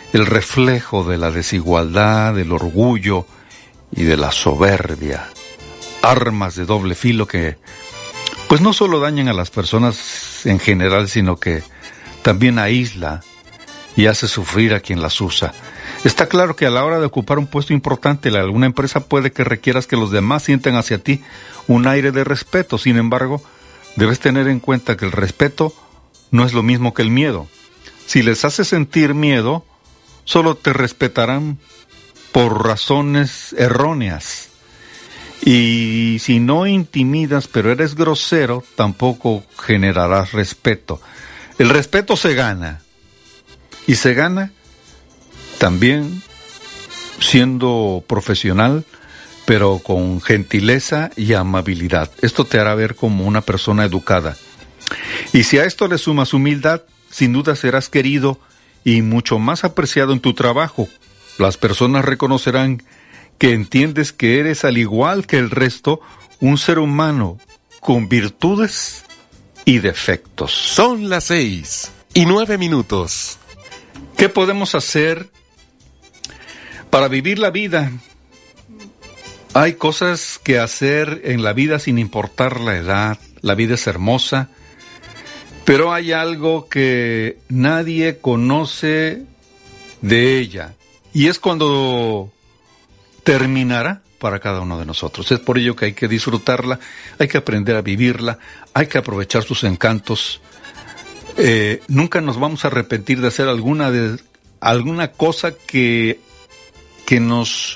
el reflejo de la desigualdad, del orgullo y de la soberbia. Armas de doble filo que, pues no solo dañan a las personas en general, sino que también aísla y hace sufrir a quien las usa. Está claro que a la hora de ocupar un puesto importante en alguna empresa puede que requieras que los demás sientan hacia ti un aire de respeto. Sin embargo, debes tener en cuenta que el respeto no es lo mismo que el miedo. Si les haces sentir miedo, solo te respetarán por razones erróneas. Y si no intimidas, pero eres grosero, tampoco generarás respeto. El respeto se gana. Y se gana también siendo profesional, pero con gentileza y amabilidad. Esto te hará ver como una persona educada. Y si a esto le sumas humildad, sin duda serás querido y mucho más apreciado en tu trabajo. Las personas reconocerán que entiendes que eres, al igual que el resto, un ser humano con virtudes y defectos. Son las 6:09. ¿Qué podemos hacer para vivir la vida? Hay cosas que hacer en la vida sin importar la edad. La vida es hermosa, pero hay algo que nadie conoce de ella, y es cuando terminará para cada uno de nosotros. Es por ello que hay que disfrutarla, hay que aprender a vivirla, hay que aprovechar sus encantos. Nunca nos vamos a arrepentir de hacer alguna cosa que nos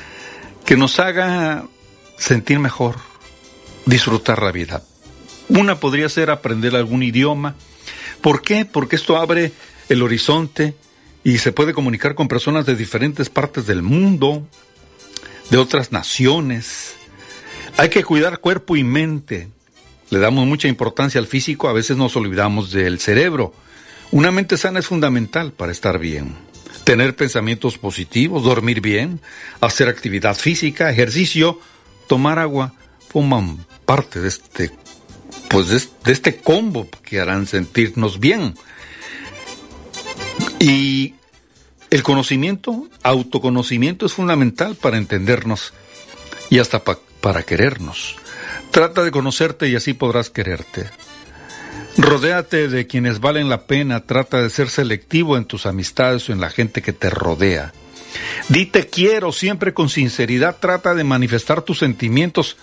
haga sentir mejor, disfrutar la vida. Una podría ser aprender algún idioma. ¿Por qué? Porque esto abre el horizonte y se puede comunicar con personas de diferentes partes del mundo, de otras naciones. Hay que cuidar cuerpo y mente. Le damos mucha importancia al físico, a veces nos olvidamos del cerebro. Una mente sana es fundamental para estar bien. Tener pensamientos positivos, dormir bien, hacer actividad física, ejercicio, tomar agua, forman parte de este combo que harán sentirnos bien. Y el conocimiento, autoconocimiento es fundamental para entendernos y hasta para querernos. Trata de conocerte y así podrás quererte. Rodéate de quienes valen la pena, trata de ser selectivo en tus amistades o en la gente que te rodea. Di te quiero siempre con sinceridad, trata de manifestar tus sentimientos.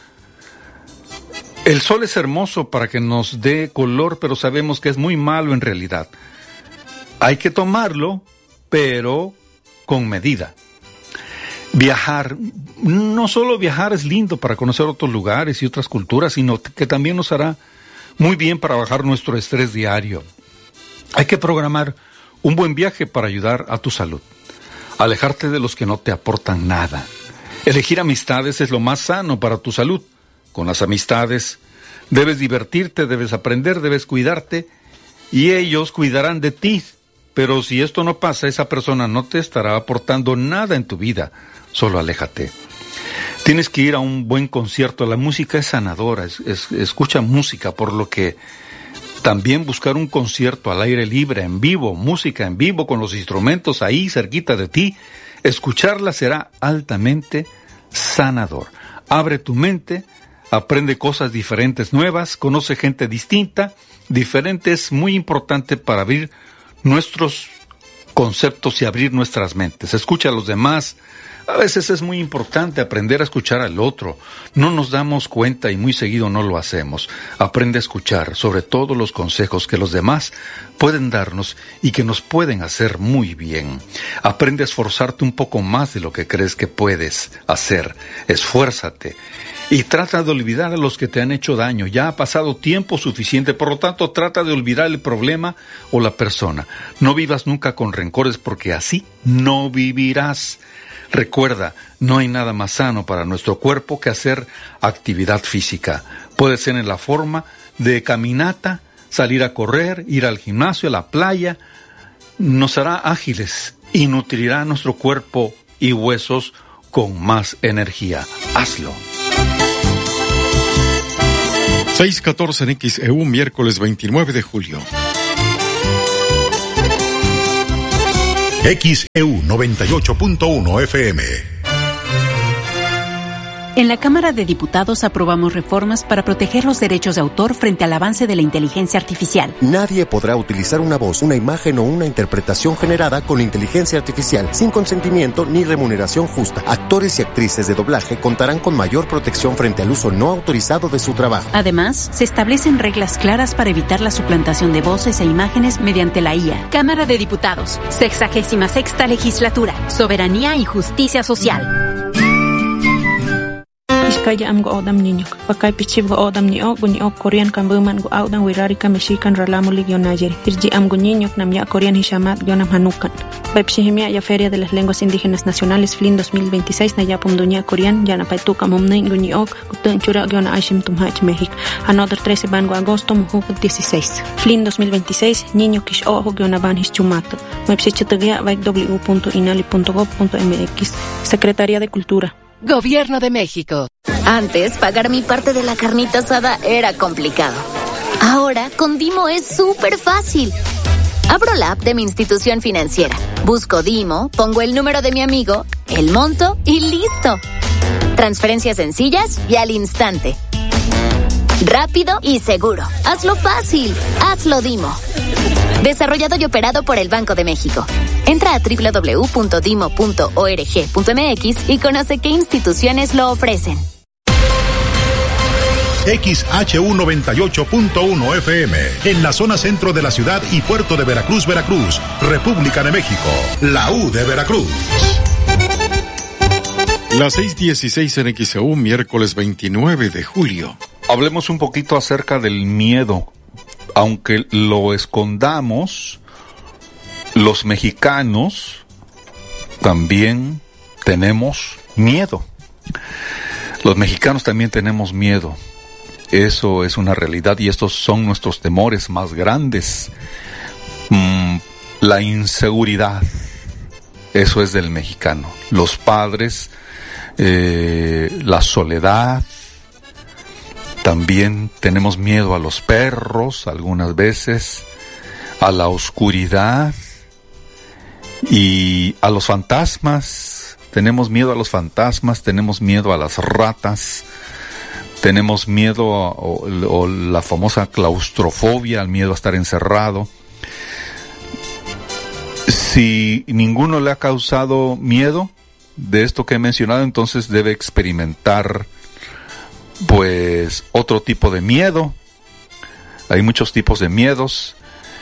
El sol es hermoso para que nos dé color, pero sabemos que es muy malo en realidad. Hay que tomarlo, pero con medida. Viajar, no solo viajar es lindo para conocer otros lugares y otras culturas, sino que también nos hará muy bien para bajar nuestro estrés diario. Hay que programar un buen viaje para ayudar a tu salud. Alejarte de los que no te aportan nada. Elegir amistades es lo más sano para tu salud. Con las amistades debes divertirte, debes aprender, debes cuidarte y ellos cuidarán de ti. Pero si esto no pasa, esa persona no te estará aportando nada en tu vida. Solo aléjate. Tienes que ir a un buen concierto. La música es sanadora, escucha música, por lo que también buscar un concierto al aire libre, en vivo, música en vivo con los instrumentos ahí cerquita de ti, escucharla será altamente sanador. Abre tu mente, aprende cosas diferentes, nuevas, conoce gente distinta, diferente. Es muy importante para abrir nuestros conceptos y abrir nuestras mentes. Escucha a los demás. A veces es muy importante aprender a escuchar al otro. No nos damos cuenta y muy seguido no lo hacemos. Aprende a escuchar, sobre todo los consejos que los demás pueden darnos y que nos pueden hacer muy bien. Aprende a esforzarte un poco más de lo que crees que puedes hacer. Esfuérzate. Y trata de olvidar a los que te han hecho daño. Ya ha pasado tiempo suficiente, por lo tanto trata de olvidar el problema o la persona. No vivas nunca con rencores porque así no vivirás. Recuerda, no hay nada más sano para nuestro cuerpo que hacer actividad física. Puede ser en la forma de caminata, salir a correr, ir al gimnasio, a la playa. Nos hará ágiles y nutrirá nuestro cuerpo y huesos con más energía. Hazlo. 6:14 en XEU, miércoles 29 de julio. XEU 98.1 FM. En la Cámara de Diputados aprobamos reformas para proteger los derechos de autor frente al avance de la inteligencia artificial. Nadie podrá utilizar una voz, una imagen o una interpretación generada con inteligencia artificial sin consentimiento ni remuneración justa. Actores y actrices de doblaje contarán con mayor protección frente al uso no autorizado de su trabajo. Además, se establecen reglas claras para evitar la suplantación de voces e imágenes mediante la IA. Cámara de Diputados, 66ª Legislatura, Soberanía y Justicia Social. Kaya am go odam niñok. Pakai pichib go odam niok, gunyok Korean kan buman go audan wirari kan meshikan ralamulig yon Niger. Irji am go niñok nam ya Korean hishamat yon am hanukan. Pepshihimia ya Feria de las Lenguas Indígenas Nacionales FLIN 2026 na yapum dunia Korean ya na paituka momnin gunyok gutun chura yon aishim tumhach México. Another 13 bango agosto muhuk 16. FLIN 2026 niño kish ojo yon aban hischumato. Mepshichitagia vaik w.inali.gov.mx. Secretaría de Cultura. Gobierno de México. Antes, pagar mi parte de la carnita asada era complicado. Ahora, con Dimo es súper fácil. Abro la app de mi institución financiera, busco Dimo, pongo el número de mi amigo, el monto y listo. Transferencias sencillas y al instante. Rápido y seguro. Hazlo fácil. Hazlo Dimo. Desarrollado y operado por el Banco de México. Entra a www.dimo.org.mx y conoce qué instituciones lo ofrecen. XHU 98.1 FM, en la zona centro de la ciudad y puerto de Veracruz, Veracruz, República de México, la U de Veracruz. Las 6:16 en XEU, miércoles 29 de julio. Hablemos un poquito acerca del miedo. Aunque lo escondamos, los mexicanos también tenemos miedo. Los mexicanos también tenemos miedo. Eso es una realidad y estos son nuestros temores más grandes. La inseguridad, eso es del mexicano. Los padres, la soledad. También tenemos miedo a los perros, algunas veces, a la oscuridad y a los fantasmas. Tenemos miedo a los fantasmas, tenemos miedo a las ratas, tenemos miedo o la famosa claustrofobia, el miedo a estar encerrado. Si ninguno le ha causado miedo de esto que he mencionado, entonces debe experimentar pues otro tipo de miedo. Hay muchos tipos de miedos.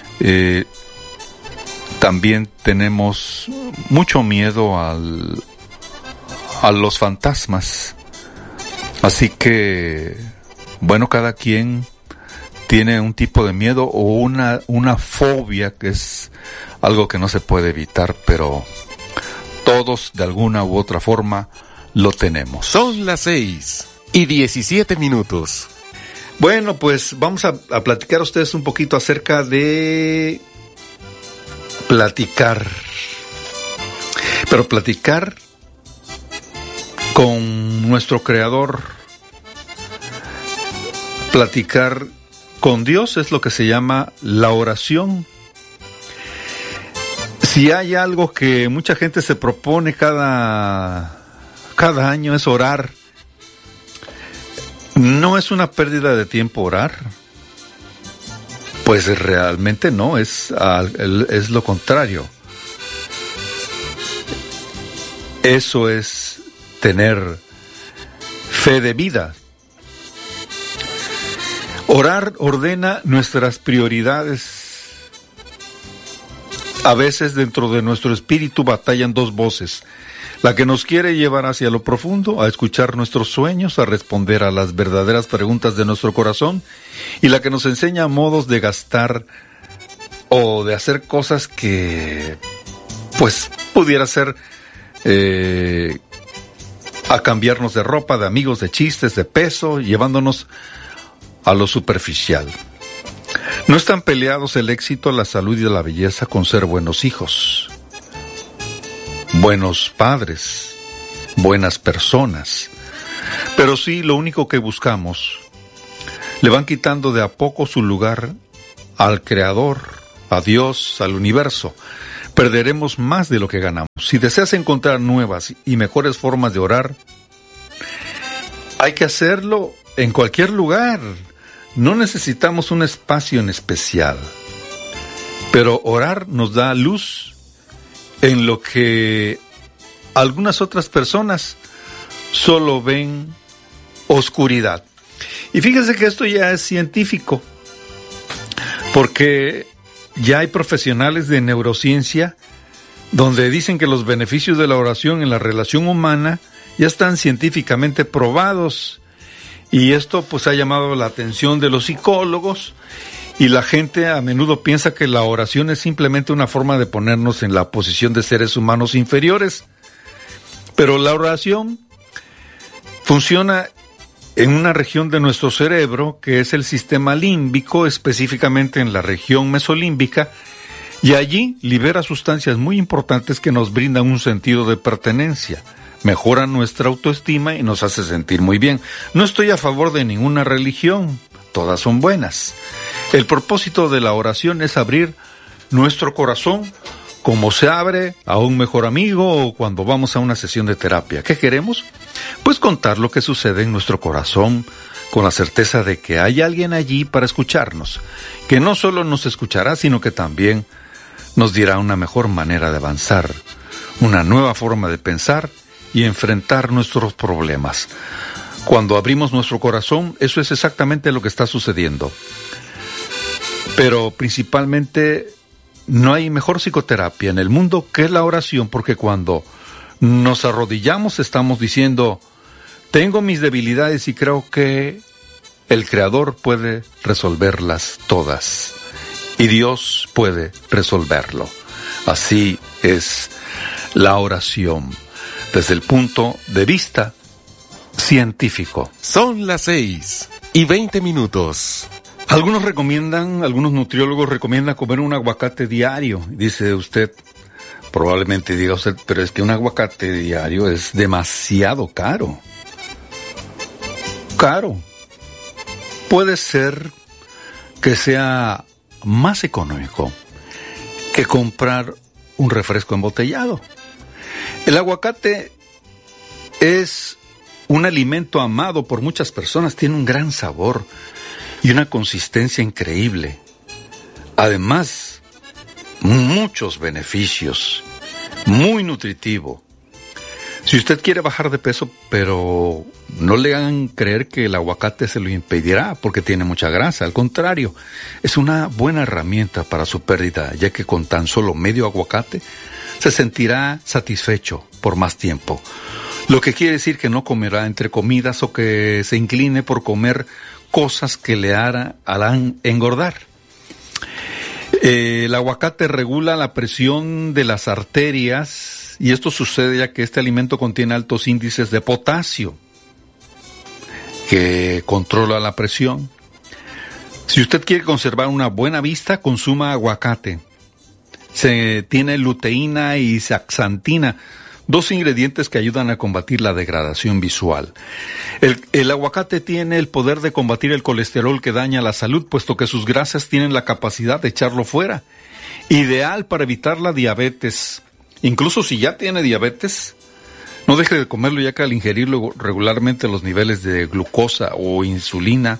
También tenemos mucho miedo a los fantasmas. Así que, bueno, cada quien tiene un tipo de miedo o una fobia, que es algo que no se puede evitar, pero todos de alguna u otra forma lo tenemos. Son las 6:17. Bueno, pues vamos a platicar a ustedes un poquito acerca de platicar. Pero platicar con nuestro Creador. Platicar con Dios es lo que se llama la oración. Si hay algo que mucha gente se propone cada año es orar. ¿No es una pérdida de tiempo orar? Pues realmente no, es lo contrario. Eso es tener fe de vida. Orar ordena nuestras prioridades. A veces dentro de nuestro espíritu batallan dos voces: la que nos quiere llevar hacia lo profundo, a escuchar nuestros sueños, a responder a las verdaderas preguntas de nuestro corazón, y la que nos enseña modos de gastar o de hacer cosas que, pues, pudiera ser a cambiarnos de ropa, de amigos, de chistes, de peso, llevándonos a lo superficial. No están peleados el éxito, la salud y la belleza con ser buenos hijos, buenos padres, buenas personas. Pero sí, lo único que buscamos, le van quitando de a poco su lugar al Creador, a Dios, al universo. perderemos más de lo que ganamos. Si deseas encontrar nuevas y mejores formas de orar, hay que hacerlo en cualquier lugar. No necesitamos un espacio en especial. Pero orar nos da luz en lo que algunas otras personas solo ven oscuridad. Y fíjese que esto ya es científico, porque ya hay profesionales de neurociencia donde dicen que los beneficios de la oración en la relación humana ya están científicamente probados, y esto pues ha llamado la atención de los psicólogos, y la gente a menudo piensa que la oración es simplemente una forma de ponernos en la posición de seres humanos inferiores. Pero la oración funciona en una región de nuestro cerebro que es el sistema límbico, específicamente en la región mesolímbica, y allí libera sustancias muy importantes que nos brindan un sentido de pertenencia, mejoran nuestra autoestima y nos hace sentir muy bien. No estoy a favor de ninguna religión, todas son buenas. El propósito de la oración es abrir nuestro corazón como se abre a un mejor amigo o cuando vamos a una sesión de terapia. ¿Qué queremos? Pues contar lo que sucede en nuestro corazón con la certeza de que hay alguien allí para escucharnos, que no solo nos escuchará, sino que también nos dirá una mejor manera de avanzar, una nueva forma de pensar y enfrentar nuestros problemas. Cuando abrimos nuestro corazón, eso es exactamente lo que está sucediendo. Pero principalmente no hay mejor psicoterapia en el mundo que la oración, porque cuando nos arrodillamos estamos diciendo: tengo mis debilidades y creo que el Creador puede resolverlas todas y Dios puede resolverlo. Así es la oración desde el punto de vista científico. Son las 6:20. Algunos nutriólogos recomiendan comer un aguacate diario. Dice usted, probablemente diga usted, pero es que un aguacate diario es demasiado caro. Puede ser que sea más económico que comprar un refresco embotellado. El aguacate es un alimento amado por muchas personas, tiene un gran sabor y una consistencia increíble. Además, muchos beneficios, muy nutritivo. Si usted quiere bajar de peso, pero no le hagan creer que el aguacate se lo impedirá porque tiene mucha grasa. Al contrario, es una buena herramienta para su pérdida, ya que con tan solo medio aguacate se sentirá satisfecho por más tiempo. Lo que quiere decir que no comerá entre comidas o que se incline por comer cosas que le harán engordar. El aguacate regula la presión de las arterias y esto sucede ya que este alimento contiene altos índices de potasio que controla la presión. Si usted quiere conservar una buena vista, consuma aguacate. Tiene luteína y zeaxantina, dos ingredientes que ayudan a combatir la degradación visual. El aguacate tiene el poder de combatir el colesterol que daña la salud, puesto que sus grasas tienen la capacidad de echarlo fuera. Ideal para evitar la diabetes. Incluso si ya tiene diabetes, no deje de comerlo, ya que al ingerirlo regularmente los niveles de glucosa o insulina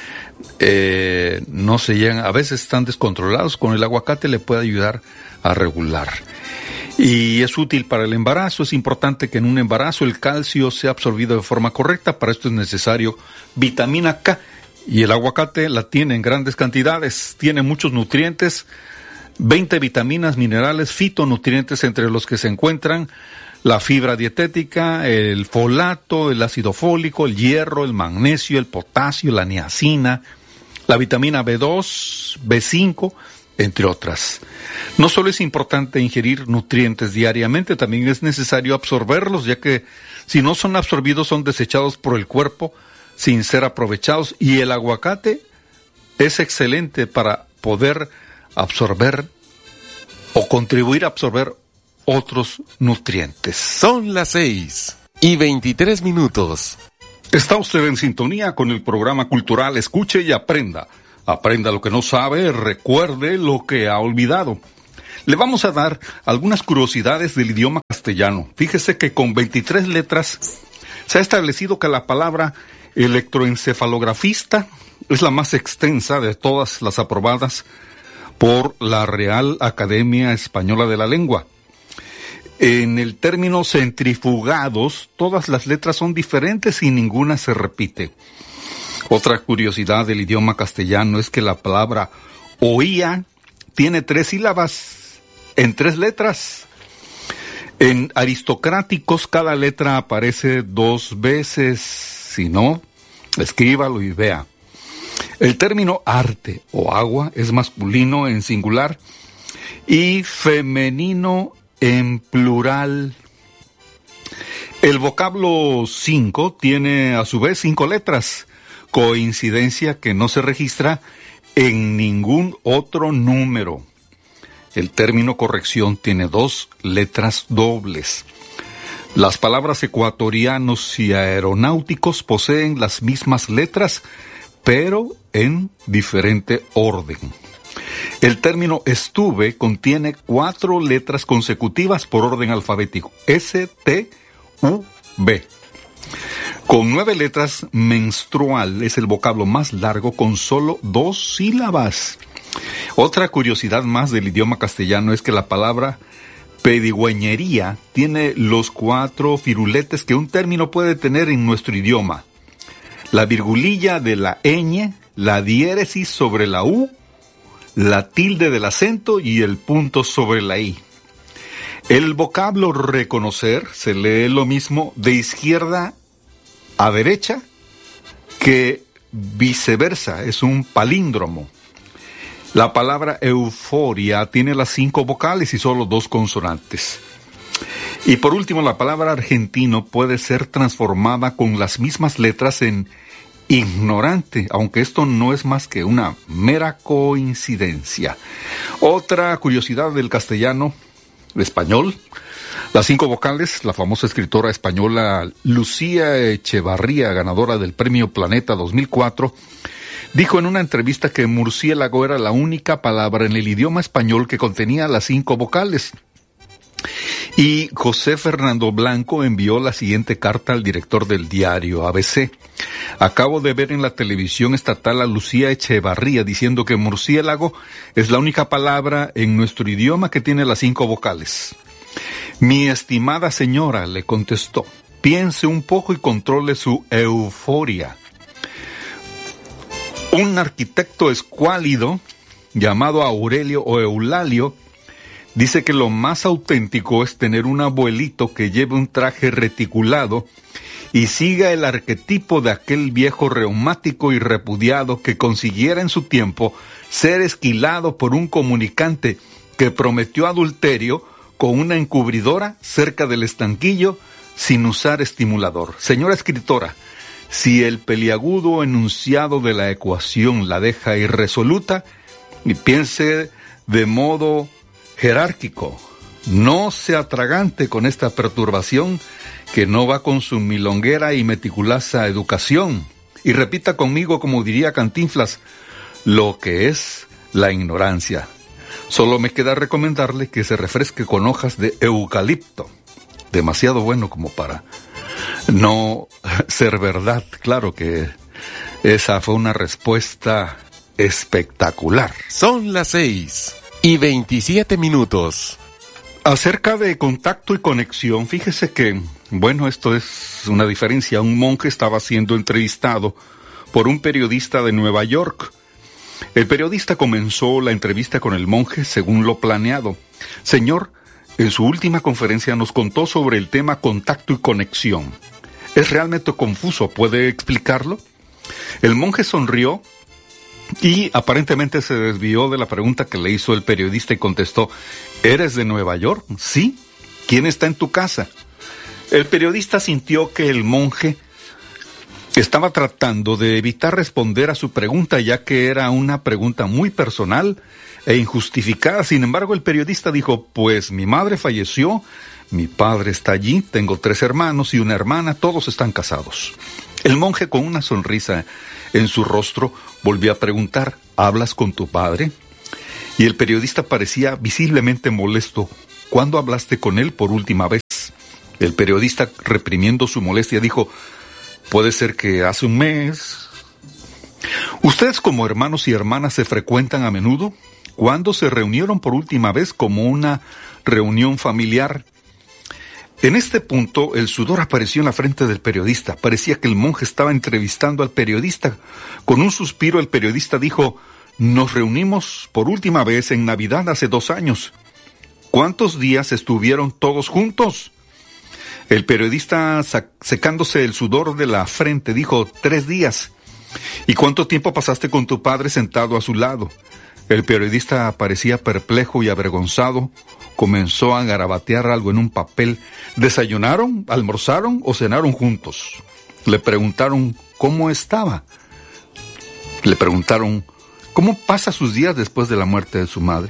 no se llegan, a veces están descontrolados. Con el aguacate le puede ayudar a regular. Y es útil para el embarazo. Es importante que en un embarazo el calcio sea absorbido de forma correcta. Para esto es necesario vitamina K. Y el aguacate la tiene en grandes cantidades. Tiene muchos nutrientes, 20 vitaminas, minerales, fitonutrientes, entre los que se encuentran la fibra dietética, el folato, el ácido fólico, el hierro, el magnesio, el potasio, la niacina, la vitamina B2, B5, entre otras. No solo es importante ingerir nutrientes diariamente, también es necesario absorberlos, ya que si no son absorbidos son desechados por el cuerpo sin ser aprovechados, y el aguacate es excelente para poder absorber o contribuir a absorber otros nutrientes. Son las 6:23. Está usted en sintonía con el programa cultural Escuche y Aprenda. Aprenda lo que no sabe, recuerde lo que ha olvidado. Le vamos a dar algunas curiosidades del idioma castellano. Fíjese que con 23 letras se ha establecido que la palabra electroencefalografista es la más extensa de todas las aprobadas por la Real Academia Española de la Lengua. En el término centrifugados, todas las letras son diferentes y ninguna se repite. Otra curiosidad del idioma castellano es que la palabra oía tiene 3 sílabas en 3 letras. En aristocráticos cada letra aparece 2 veces. Si no, escríbalo y vea. El término arte o agua es masculino en singular y femenino en plural. El vocablo 5 tiene a su vez 5 letras, coincidencia que no se registra en ningún otro número. El término corrección tiene 2 letras dobles. Las palabras ecuatorianos y aeronáuticos poseen las mismas letras, pero en diferente orden. El término estuve contiene 4 letras consecutivas por orden alfabético. S, T, U, B. Con 9 letras, menstrual es el vocablo más largo con solo 2 sílabas. Otra curiosidad más del idioma castellano es que la palabra pedigüeñería tiene los 4 firuletes que un término puede tener en nuestro idioma. La virgulilla de la ñ, la diéresis sobre la u, la tilde del acento y el punto sobre la i. El vocablo reconocer se lee lo mismo de izquierda a derecha que viceversa, es un palíndromo. La palabra euforia tiene las 5 vocales y solo 2 consonantes. Y por último, la palabra argentino puede ser transformada con las mismas letras en ignorante, aunque esto no es más que una mera coincidencia. Otra curiosidad del castellano español, las 5 vocales, la famosa escritora española Lucía Echevarría, ganadora del Premio Planeta 2004, dijo en una entrevista que murciélago era la única palabra en el idioma español que contenía las 5 vocales. Y José Fernando Blanco envió la siguiente carta al director del diario ABC. Acabo de ver en la televisión estatal a Lucía Echevarría diciendo que murciélago es la única palabra en nuestro idioma que tiene las 5 vocales. Mi estimada señora, le contestó, piense un poco y controle su euforia. Un arquitecto escuálido, llamado Aurelio o Eulalio, dice que lo más auténtico es tener un abuelito que lleve un traje reticulado y siga el arquetipo de aquel viejo reumático y repudiado que consiguiera en su tiempo ser esquilado por un comunicante que prometió adulterio con una encubridora cerca del estanquillo sin usar estimulador. Señora escritora, si el peliagudo enunciado de la ecuación la deja irresoluta, y piense de modo jerárquico, no se atragante con esta perturbación que no va con su milonguera y meticulosa educación, y repita conmigo, como diría Cantinflas, lo que es la ignorancia. Solo me queda recomendarle que se refresque con hojas de eucalipto, demasiado bueno como para no ser verdad. Claro que esa fue una respuesta espectacular. Son las 6:27. Acerca de contacto y conexión, fíjese que, bueno, esto es una diferencia. Un monje estaba siendo entrevistado por un periodista de Nueva York. El periodista comenzó la entrevista con el monje según lo planeado. Señor, en su última conferencia nos contó sobre el tema contacto y conexión. Es realmente confuso, ¿puede explicarlo? El monje sonrió y aparentemente se desvió de la pregunta que le hizo el periodista y contestó, ¿eres de Nueva York? Sí. ¿Quién está en tu casa? El periodista sintió que el monje estaba tratando de evitar responder a su pregunta, ya que era una pregunta muy personal e injustificada. Sin embargo, el periodista dijo, pues mi madre falleció, mi padre está allí, tengo 3 hermanos y una hermana, todos están casados. El monje, con una sonrisa en su rostro, volvió a preguntar, ¿hablas con tu padre? y el periodista parecía visiblemente molesto. ¿Cuándo hablaste con él por última vez? El periodista, reprimiendo su molestia, dijo: puede ser que hace un mes. ¿Ustedes como hermanos y hermanas se frecuentan a menudo? ¿Cuándo se reunieron por última vez como una reunión familiar? En este punto, el sudor apareció en la frente del periodista. Parecía que el monje estaba entrevistando al periodista. Con un suspiro, el periodista dijo: nos reunimos por última vez en Navidad hace 2 años. ¿Cuántos días estuvieron todos juntos? El periodista, secándose el sudor de la frente, dijo: 3 días. ¿Y cuánto tiempo pasaste con tu padre sentado a su lado? El periodista parecía perplejo y avergonzado. Comenzó a garabatear algo en un papel. ¿Desayunaron, almorzaron o cenaron juntos? Le preguntaron cómo estaba. Le preguntaron cómo pasa sus días después de la muerte de su madre.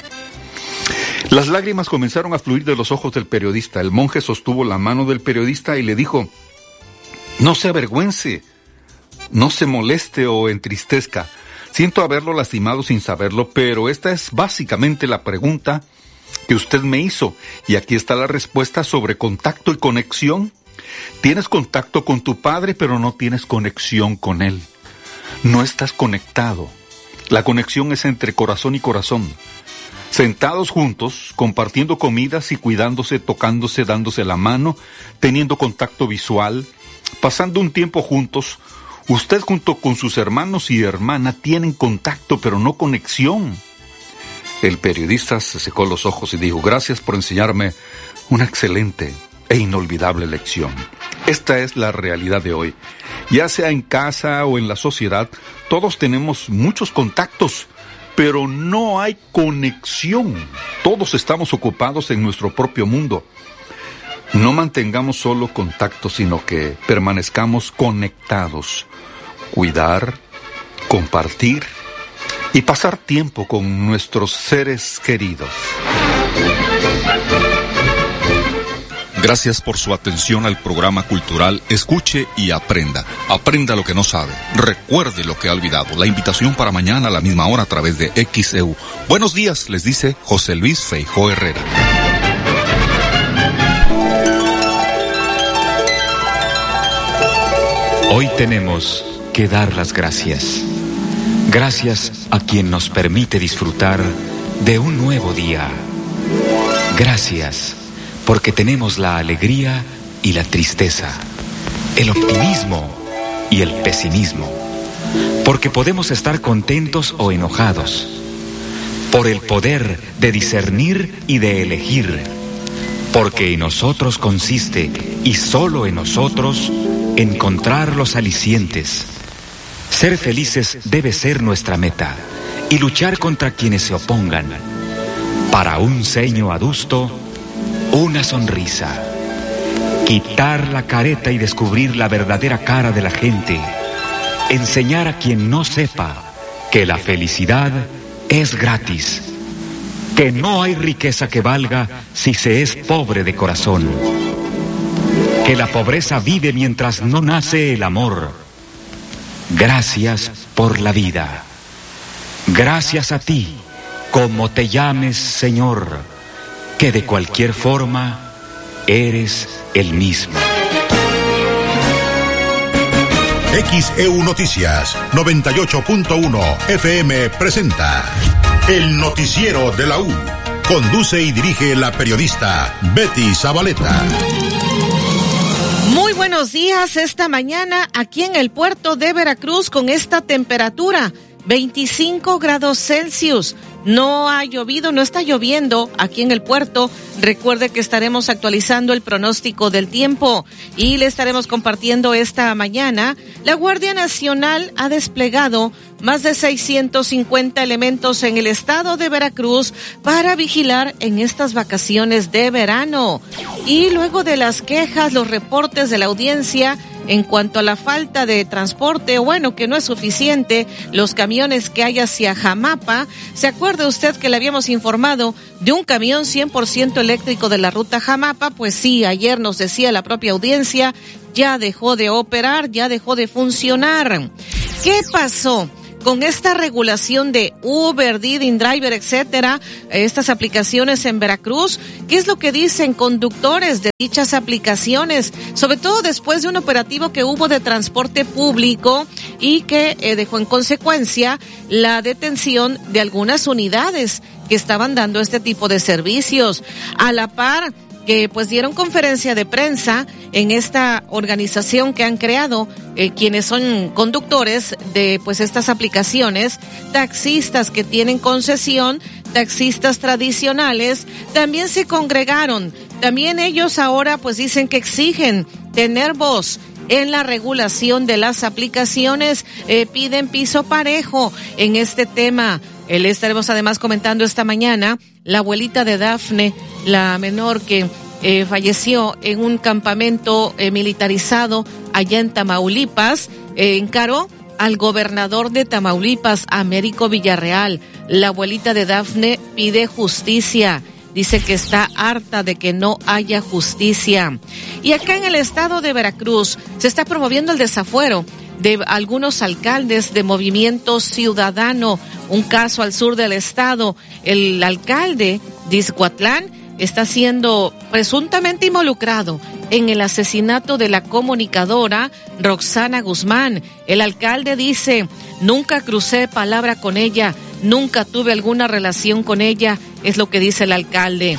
Las lágrimas comenzaron a fluir de los ojos del periodista. El monje sostuvo la mano del periodista y le dijo: no se avergüence, no se moleste o entristezca. Siento haberlo lastimado sin saberlo, pero esta es básicamente la pregunta que usted me hizo, y aquí está la respuesta sobre contacto y conexión. Tienes contacto con tu padre, pero no tienes conexión con él. No estás conectado. La conexión es entre corazón y corazón. Sentados juntos, compartiendo comidas y cuidándose, tocándose, dándose la mano, teniendo contacto visual, pasando un tiempo juntos. Usted junto con sus hermanos y hermana tienen contacto, pero no conexión. El periodista se secó los ojos y dijo: gracias por enseñarme una excelente e inolvidable lección. Esta es la realidad de hoy. Ya sea en casa o en la sociedad, todos tenemos muchos contactos, pero no hay conexión. Todos estamos ocupados en nuestro propio mundo. No mantengamos solo contacto, sino que permanezcamos conectados. Cuidar, compartir y pasar tiempo con nuestros seres queridos. Gracias por su atención al programa cultural Escuche y Aprenda. Aprenda lo que no sabe. Recuerde lo que ha olvidado. La invitación para mañana a la misma hora a través de XEU. Buenos días, les dice José Luis Feijó Herrera. Hoy tenemos que dar las gracias. Gracias a quien nos permite disfrutar de un nuevo día. Gracias porque tenemos la alegría y la tristeza, el optimismo y el pesimismo, porque podemos estar contentos o enojados, por el poder de discernir y de elegir, porque en nosotros consiste, y solo en nosotros, encontrar los alicientes. Ser felices debe ser nuestra meta, y luchar contra quienes se opongan. Para un ceño adusto, una sonrisa. Quitar la careta y descubrir la verdadera cara de la gente. Enseñar a quien no sepa que la felicidad es gratis. Que no hay riqueza que valga si se es pobre de corazón. Que la pobreza vive mientras no nace el amor. Gracias por la vida. Gracias a ti, como te llames, Señor, que de cualquier forma eres el mismo. XEU Noticias 98.1 FM presenta El Noticiero de la U. Conduce y dirige la periodista Betty Zabaleta. Muy buenos días esta mañana aquí en el puerto de Veracruz con esta temperatura, 25 grados Celsius. No ha llovido, no está lloviendo aquí en el puerto. Recuerde que estaremos actualizando el pronóstico del tiempo y le estaremos compartiendo esta mañana. La Guardia Nacional ha desplegado más de 650 elementos en el estado de Veracruz para vigilar en estas vacaciones de verano. Y luego de las quejas, los reportes de la audiencia en cuanto a la falta de transporte, bueno, que no es suficiente, los camiones que hay hacia Jamapa. ¿Se acuerda usted que le habíamos informado de un camión 100% eléctrico de la ruta Jamapa? Pues sí, ayer nos decía la propia audiencia, ya dejó de operar, ya dejó de funcionar. ¿Qué pasó? con esta regulación de Uber, Didi, InDriver, etcétera, estas aplicaciones en Veracruz? ¿Qué es lo que dicen conductores de dichas aplicaciones? Sobre todo después de un operativo que hubo de transporte público y que dejó en consecuencia la detención de algunas unidades que estaban dando este tipo de servicios. A la par que pues dieron conferencia de prensa en esta organización que han creado quienes son conductores de pues estas aplicaciones, taxistas que tienen concesión, taxistas tradicionales, también se congregaron. También ellos ahora pues dicen que exigen tener voz en la regulación de las aplicaciones, piden piso parejo en este tema. Le estaremos además comentando esta mañana la abuelita de Dafne, la menor que falleció en un campamento militarizado allá en Tamaulipas, encaró al gobernador de Tamaulipas, Américo Villarreal. La abuelita de Dafne pide justicia. Dice que está harta de que no haya justicia. Y acá en el estado de Veracruz se está promoviendo el desafuero de algunos alcaldes de Movimiento Ciudadano. Un caso al sur del estado. El alcalde de Izcuatlán está siendo presuntamente involucrado en el asesinato de la comunicadora Roxana Guzmán. El alcalde dice: nunca crucé palabra con ella, nunca tuve alguna relación con ella, es lo que dice el alcalde.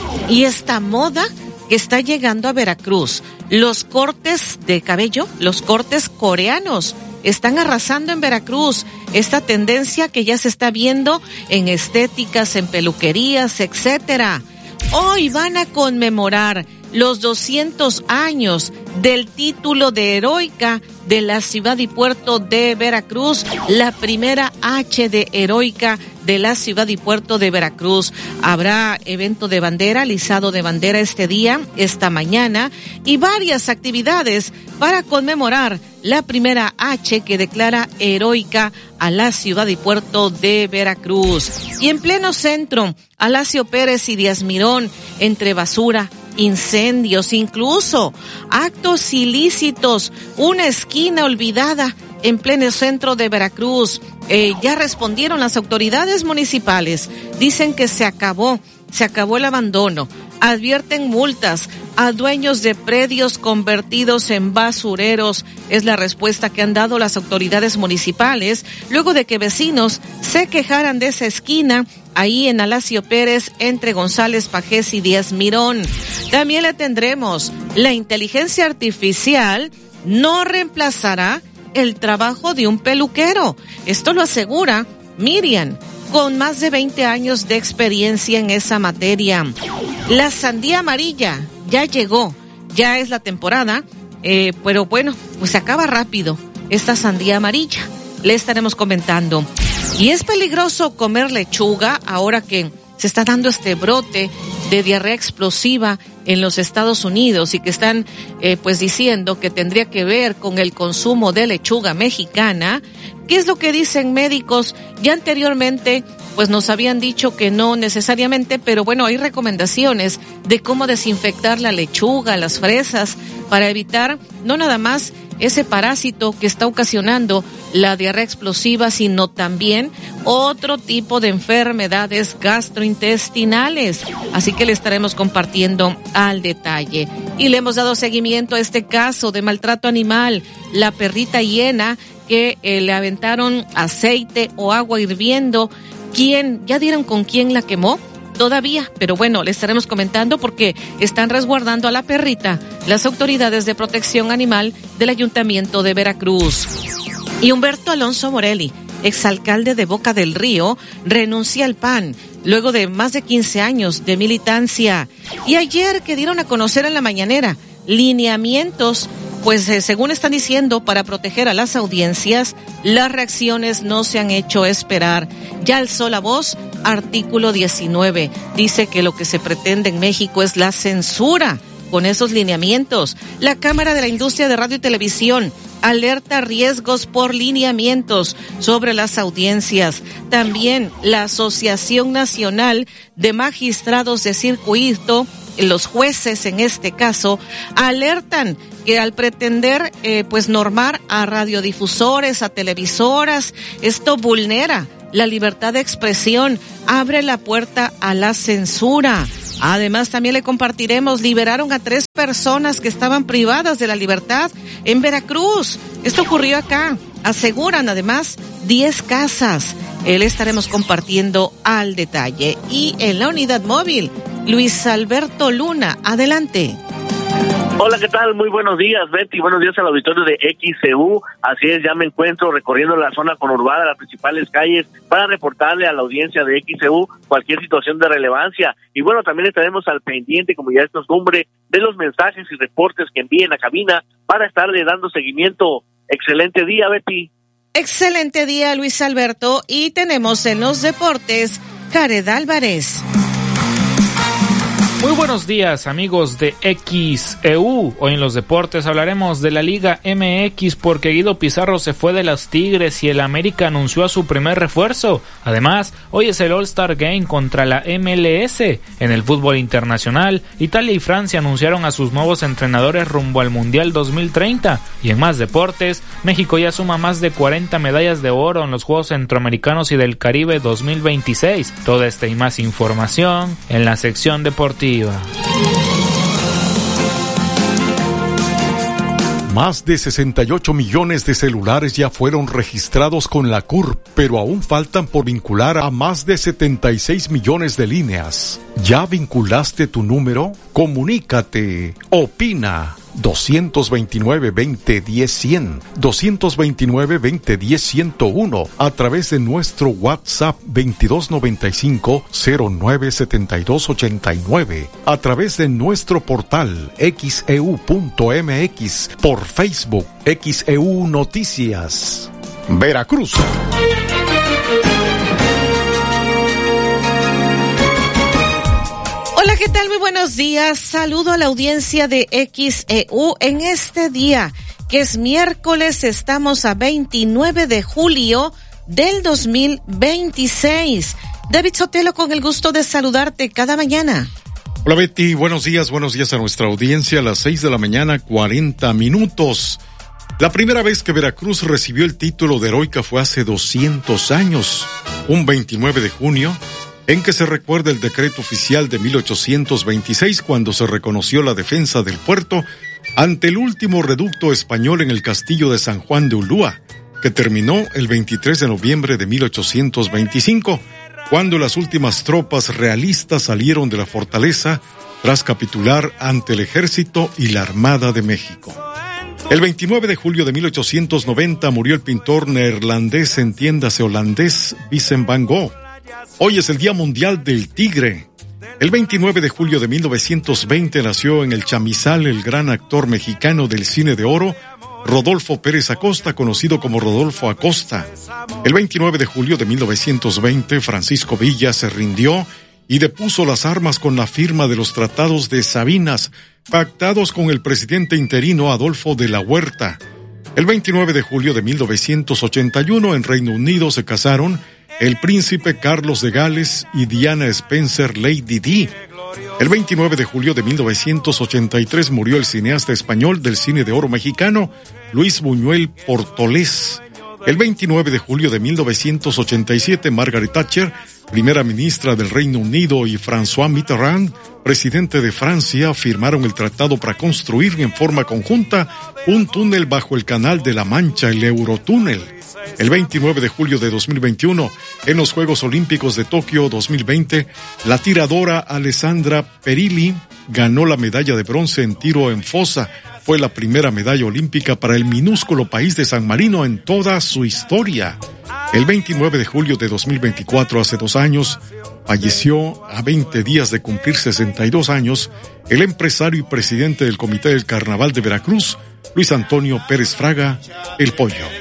Y esta moda que está llegando a Veracruz, los cortes de cabello, los cortes coreanos, están arrasando en Veracruz. Esta tendencia que ya se está viendo en estéticas, en peluquerías, etcétera. Hoy van a conmemorar los 200 años del título de heroica de la ciudad y puerto de Veracruz, la primera H de heroica de la ciudad y puerto de Veracruz. Habrá evento de bandera, alisado de bandera este día, esta mañana, y varias actividades para conmemorar la primera H que declara heroica a la ciudad y puerto de Veracruz. Y en pleno centro, Alacio Pérez y Díaz Mirón, entre basura, incendios, incluso actos ilícitos, una esquina olvidada en pleno centro de Veracruz. Ya respondieron las autoridades municipales, dicen que se acabó el abandono, advierten multas a dueños de predios convertidos en basureros. Es la respuesta que han dado las autoridades municipales luego de que vecinos se quejaran de esa esquina ahí en Alacio Pérez entre González Pajés y Díaz Mirón. También le tendremos: la inteligencia artificial no reemplazará el trabajo de un peluquero. Esto lo asegura Miriam, con más de 20 años de experiencia en esa materia. La sandía amarilla ya llegó, ya es la temporada, pero bueno, pues se acaba rápido esta sandía amarilla. Le estaremos comentando. Y es peligroso comer lechuga ahora que se está dando este brote de diarrea explosiva en los Estados Unidos y que están pues diciendo que tendría que ver con el consumo de lechuga mexicana. ¿Qué es lo que dicen médicos? Ya anteriormente pues nos habían dicho que no necesariamente, pero bueno, hay recomendaciones de cómo desinfectar la lechuga, las fresas, para evitar no nada más ese parásito que está ocasionando la diarrea explosiva, sino también otro tipo de enfermedades gastrointestinales. Así que le estaremos compartiendo al detalle. Y le hemos dado seguimiento a este caso de maltrato animal, la perrita hiena que le aventaron aceite o agua hirviendo. ¿Quién? ¿Ya dieron con quién la quemó? Todavía, pero bueno, le estaremos comentando porque están resguardando a la perrita las autoridades de protección animal del Ayuntamiento de Veracruz. Y Humberto Alonso Morelli, exalcalde de Boca del Río, renuncia al PAN luego de más de 15 años de militancia. Y ayer que dieron a conocer en la mañanera lineamientos, pues según están diciendo, para proteger a las audiencias, las reacciones no se han hecho esperar. Ya alzó la voz artículo 19. Dice que lo que se pretende en México es la censura con esos lineamientos. La Cámara de la Industria de Radio y Televisión alerta riesgos por lineamientos sobre las audiencias. También la Asociación Nacional de Magistrados de Circuito los jueces en este caso alertan que al pretender normar a radiodifusores, a televisoras, esto vulnera la libertad de expresión, abre la puerta a la censura. Además, también le compartiremos, liberaron a 3 personas que estaban privadas de la libertad en Veracruz. Esto ocurrió acá. Aseguran además 10 casas. Le estaremos compartiendo al detalle. Y en la unidad móvil, Luis Alberto Luna, adelante. Hola, ¿qué tal? Muy buenos días, Betty. Buenos días al auditorio de XCU. Así es, ya me encuentro recorriendo la zona conurbada, las principales calles, para reportarle a la audiencia de XCU cualquier situación de relevancia. Y bueno, también estaremos al pendiente, como ya es costumbre, de los mensajes y reportes que envíen a cabina para estarle dando seguimiento. Excelente día, Betty. Excelente día, Luis Alberto. Y tenemos en los deportes, Jared Álvarez. Muy buenos días, amigos de XEU. Hoy en los deportes hablaremos de la Liga MX porque Guido Pizarro se fue de las Tigres y el América anunció a su primer refuerzo. Además, hoy es el All-Star Game contra la MLS. En el fútbol internacional, Italia y Francia anunciaron a sus nuevos entrenadores rumbo al Mundial 2030. Y en más deportes, México ya suma más de 40 medallas de oro en los Juegos Centroamericanos y del Caribe 2026. Toda esta y más información en la sección deportiva. Más de 68 millones de celulares ya fueron registrados con la CURP, pero aún faltan por vincular a más de 76 millones de líneas. ¿Ya vinculaste tu número? Comunícate. Opina. 229-2010-100, 229-2010-101, a través de nuestro WhatsApp 2295-097289, a través de nuestro portal xeu.mx, por Facebook, XEU Noticias. Veracruz. Hola, ¿qué tal? Muy buenos días. Saludo a la audiencia de XEU en este día, que es miércoles. Estamos a 29 de julio del 2026. David Sotelo, con el gusto de saludarte cada mañana. Hola, Betty. Buenos días a nuestra audiencia. A las 6 de la mañana, 40 minutos. La primera vez que Veracruz recibió el título de heroica fue hace 200 años, un 29 de junio, en que se recuerda el decreto oficial de 1826, cuando se reconoció la defensa del puerto ante el último reducto español en el castillo de San Juan de Ulúa, que terminó el 23 de noviembre de 1825, cuando las últimas tropas realistas salieron de la fortaleza tras capitular ante el ejército y la Armada de México. El 29 de julio de 1890 murió el pintor neerlandés, entiéndase holandés, Vincent van Gogh. Hoy es el Día Mundial del Tigre. El 29 de julio de 1920 nació en el Chamizal el gran actor mexicano del cine de oro, Rodolfo Pérez Acosta, conocido como Rodolfo Acosta. El 29 de julio de 1920, Francisco Villa se rindió y depuso las armas con la firma de los tratados de Sabinas, pactados con el presidente interino Adolfo de la Huerta. El 29 de julio de 1981, en Reino Unido se casaron el príncipe Carlos de Gales y Diana Spencer Lady Di. El 29 de julio de 1983 murió el cineasta español del cine de oro mexicano, Luis Buñuel Portolés. El 29 de julio de 1987, Margaret Thatcher, primera ministra del Reino Unido, y François Mitterrand, presidente de Francia, firmaron el tratado para construir en forma conjunta un túnel bajo el Canal de la Mancha, el Eurotúnel. El 29 de julio de 2021, en los Juegos Olímpicos de Tokio 2020, la tiradora Alessandra Perilli ganó la medalla de bronce en tiro en fosa. Fue la primera medalla olímpica para el minúsculo país de San Marino en toda su historia. El 29 de julio de 2024, hace 2 años, falleció a 20 días de cumplir 62 años el empresario y presidente del Comité del Carnaval de Veracruz, Luis Antonio Pérez Fraga, el Pollo.